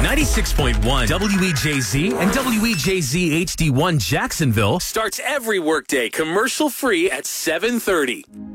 96.1 WEJZ and WEJZ HD1 Jacksonville starts every workday commercial-free at 7:30.